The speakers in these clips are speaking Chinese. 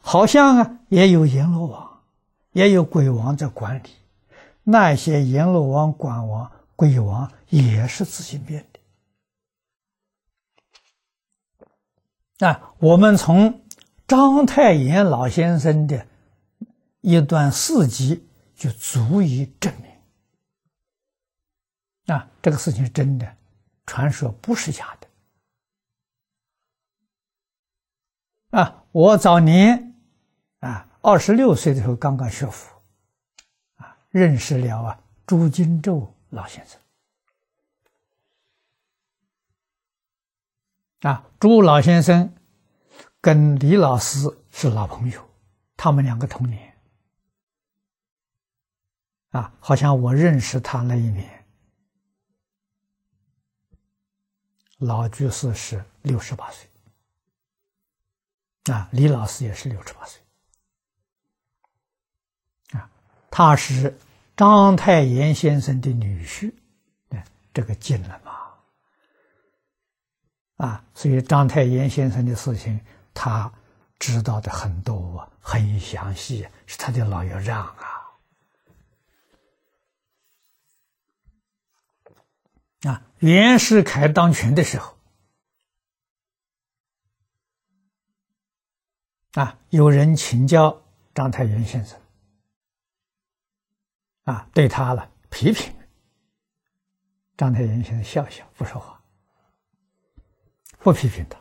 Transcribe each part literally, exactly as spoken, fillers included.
好像啊也有阎罗王，也有鬼王在管理。那些阎罗王、管王、鬼王也是自行变的。啊，我们从章太炎老先生的一段事迹就足以证明，啊，这个事情是真的，传说不是假的。啊，我早年啊二十六岁的时候刚刚学佛，啊，认识了啊朱金洲老先生。啊，朱老先生跟李老师是老朋友，他们两个同年。啊，好像我认识他那一年，老居士是六十八岁。啊，李老师也是六十八岁。啊，他是章太炎先生的女婿，哎，这个近了嘛。啊，所以章太炎先生的事情，他知道的很多，很详细，是他的老友让啊。啊，袁世凯当权的时候，啊，有人请教章太炎先生，啊，对他了批评，章太炎先生笑笑不说话，不批评他。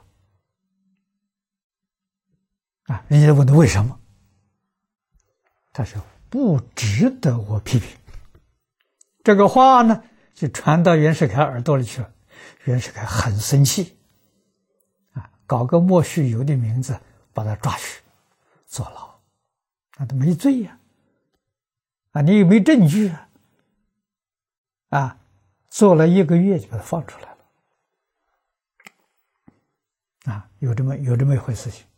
啊，人家问他为什么，他说不值得我批评。这个话呢，就传到袁世凯耳朵里去了。袁世凯很生气，啊，搞个莫须有的名字把他抓去坐牢，啊，他没罪呀，啊，你又没证据啊，啊，坐了一个月就把他放出来了，啊，有这么有这么一回事情。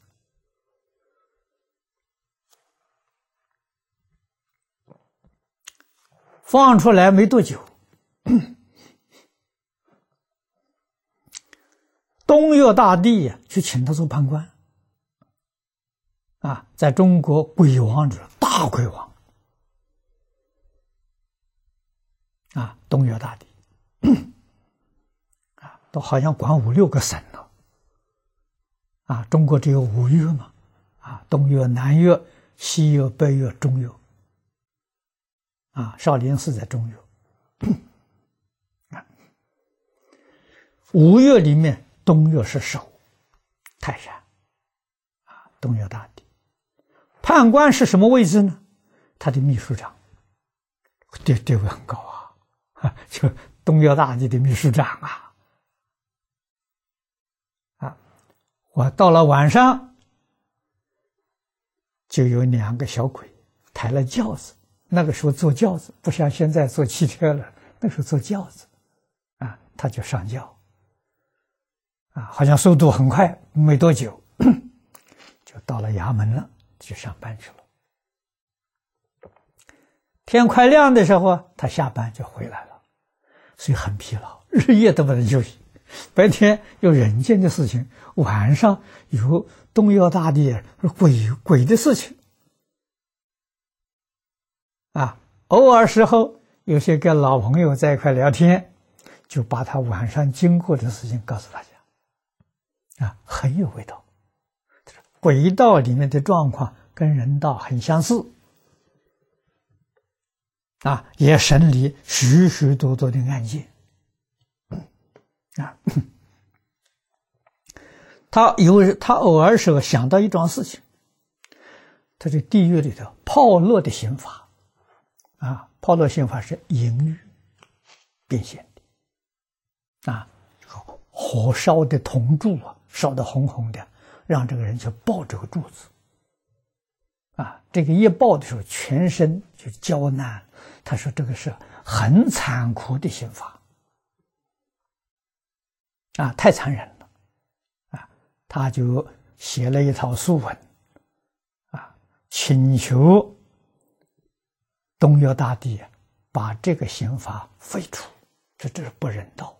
放出来没多久，东岳大帝呀去请他做判官。啊，在中国鬼王中大鬼王，啊，东岳大帝，啊，都好像管五六个省了。啊，中国只有五岳嘛，啊，东岳、南岳、西岳、北岳、中岳。啊，少林寺在中岳。啊，五岳里面，东岳是首，泰山。啊，东岳大帝。判官是什么位置呢？他的秘书长，地地位很高啊，啊，就东岳大帝的秘书长啊。啊，我到了晚上，就有两个小鬼抬了轿子。那个时候坐轿子不像现在坐汽车了，那时候坐轿子，啊，他就上轿，啊，好像速度很快，没多久就到了衙门了，去上班去了。天快亮的时候，他下班就回来了，所以很疲劳，日夜都不能休息。白天有人间的事情，晚上有东岳大帝鬼鬼的事情。啊，偶尔时候有些跟老朋友在一块聊天，就把他晚上经过的事情告诉大家，啊，很有味道。鬼道里面的状况跟人道很相似，啊，也审理许许多多的案件，啊，他有他偶尔时候想到一桩事情，他这地狱里头炮烙的刑法。啊，炮烙刑法是淫欲变现的，啊，火烧的铜柱啊，烧得红红的，让这个人去抱这个柱子，啊，这个一抱的时候，全身就焦烂。他说这个是很残酷的刑罚，啊，太残忍了，啊，他就写了一套书文，啊，请求东岳大帝把这个刑罚废除，这这是不人道。